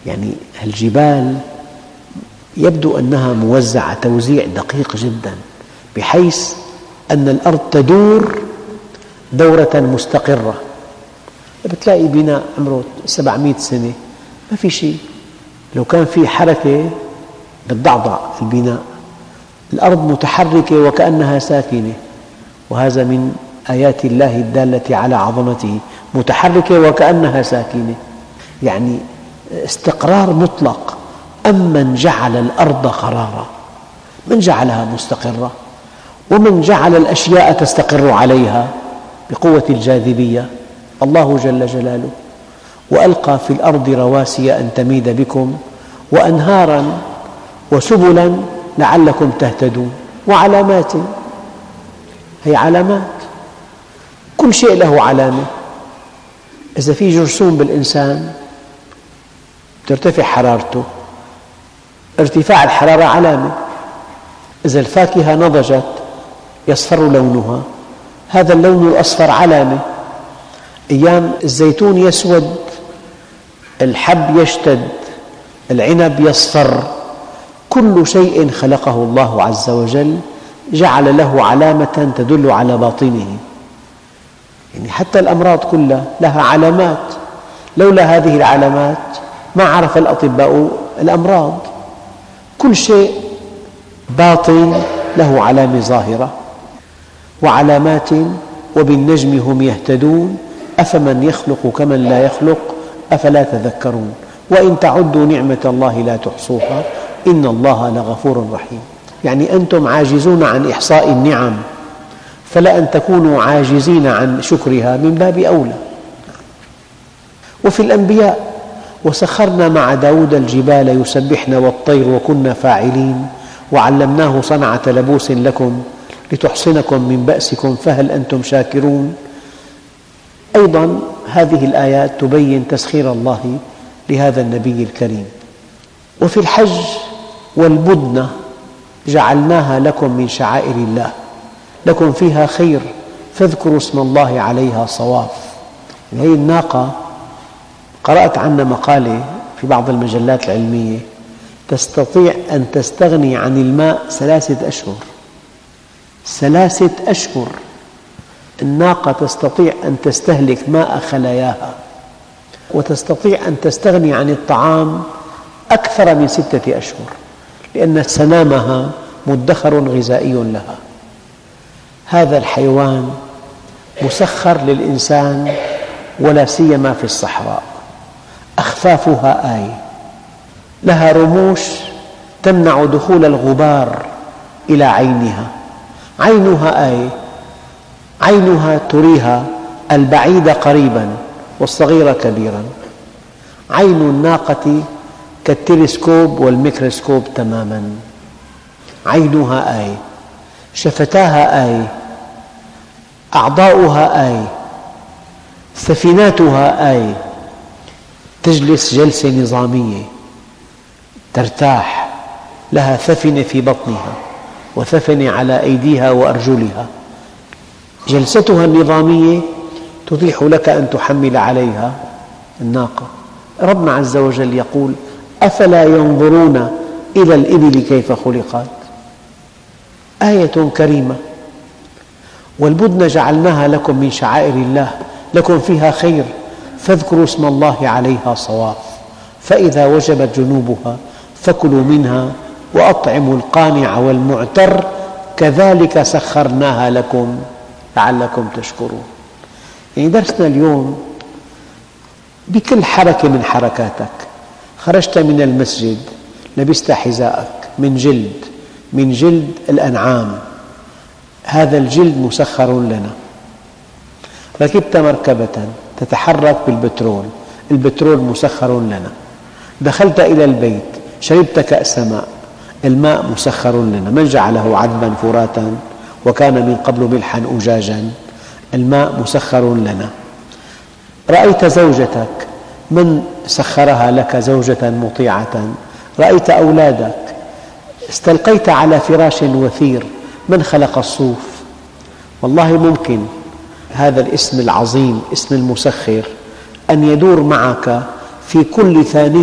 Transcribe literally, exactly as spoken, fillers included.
يعني الجبال يبدو أنها موزعة توزيع دقيق جدا، بحيث أن الأرض تدور دورة مستقرة. بتلاقي بناء عمره سبعمئة سنة ما في شيء، لو كان في حركة بتضعضع البناء. الأرض متحركة وكأنها ساكنة، وهذا من آيات الله الدالة على عظمته، متحركة وكأنها ساكنة، يعني استقرار مطلق. أمن جعل الأرض قرارا، من جعلها مستقرة؟ ومن جعل الأشياء تستقر عليها بقوة الجاذبية؟ الله جل جلاله. وألقى في الأرض رواسي أن تميد بكم وأنهارا وسبلا لعلكم تهتدون وعلامات. هي علامات، كل شيء له علامة. إذا في جرثوم بالإنسان ترتفع حرارته، ارتفاع الحرارة علامة. إذا الفاكهة نضجت يصفر لونها، هذا اللون الأصفر علامة. أيام الزيتون يسود، الحب يشتد، العنب يصفر. كل شيء خلقه الله عز وجل جعل له علامة تدل على باطنه. يعني حتى الأمراض كلها لها علامات، لولا هذه العلامات ما عرف الأطباء الأمراض. كل شيء باطن له علامة ظاهرة. وعلامات وبالنجم هم يهتدون أفمن يخلق كمن لا يخلق أفلا تذكرون وإن تعدوا نعمة الله لا تحصوها إن الله لغفور رحيم. يعني أنتم عاجزون عن إحصاء النعم، فلا أن تكونوا عاجزين عن شكرها من باب أولى. وفي الأنبياء وسخرنا مع داود الجبال يسبحن والطير وكنا فاعلين وعلمناه صنعة لبوس لكم لتحصنكم من بأسكم فهل أنتم شاكرون. أيضا هذه الآيات تبين تسخير الله لهذا النبي الكريم. وفي الحج والبدنة جعلناها لكم من شعائر الله لكم فيها خير فاذكروا اسم الله عليها صواف. هذه الناقة قرأت عنها مقالة في بعض المجلات العلمية، تستطيع أن تستغني عن الماء ثلاثة أشهر. ثلاثة أشهر الناقة تستطيع أن تستهلك ماء خلاياها، وتستطيع أن تستغني عن الطعام أكثر من ستة أشهر، لأن سنامها مدخر غذائي لها. هذا الحيوان مسخر للإنسان ولا سيما في الصحراء. أخفافها آية، لها رموش تمنع دخول الغبار إلى عينها. عينها آية، عينها تريها البعيد قريبا والصغير كبيرا. عين الناقة كالتلسكوب والميكروسكوب تماما. عينها آية، شفتاها آية، أعضاؤها آية، سفيناتها آية. تجلس جلسة نظامية، ترتاح، لها ثفنة في بطنها وثفنة على أيديها وأرجلها. جلستها النظامية تتيح لك أن تحمل عليها الناقة. ربنا عز وجل يقول أفلا ينظرون إلى الإبل كيف خلقت. آية كريمة. والبدن جعلناها لكم من شعائر الله لكم فيها خير فاذكروا اسم الله عليها صواف فإذا وجبت جنوبها فكلوا منها وأطعموا القانع والمعتر كذلك سخرناها لكم لعلكم تشكرون. يعني درسنا اليوم بكل حركة من حركاتك. خرجت من المسجد لبست حذاءك من جلد من جلد الأنعام، هذا الجلد مسخر لنا. ركبت مركبة تتحرك بالبترول، البترول مسخر لنا. دخلت إلى البيت شربت كأس ماء، الماء مسخر لنا. من جعله عذبا فراتا وكان من قبل ملحا أجاجا، الماء مسخر لنا. رأيت زوجتك، من سخرها لك زوجة مطيعة. رأيت أولادك، استلقيت على فراش وثير، من خلق الصوف. والله ممكن هذا الاسم العظيم اسم المسخر أن يدور معك في كل ثانية